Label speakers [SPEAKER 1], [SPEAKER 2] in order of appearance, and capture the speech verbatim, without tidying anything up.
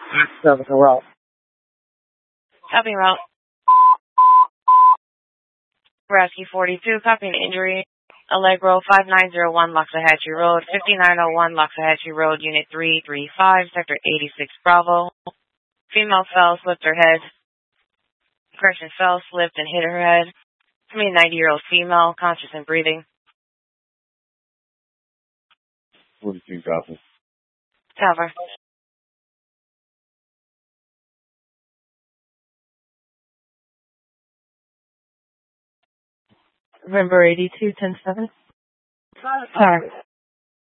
[SPEAKER 1] Seven route.
[SPEAKER 2] Copy route. Rescue forty-two, copying injury. Allegro five nine zero one, Loxahatchee Road, fifty-nine oh one, Loxahatchee Road, Unit three three five, Sector eighty-six, Bravo. Female fell, slipped her head. Correction, fell, slipped, and hit her head. ninety-year-old female, conscious and breathing.
[SPEAKER 3] forty-two, copy.
[SPEAKER 2] Cover.
[SPEAKER 1] November eighty-two, ten seven.
[SPEAKER 2] Sorry.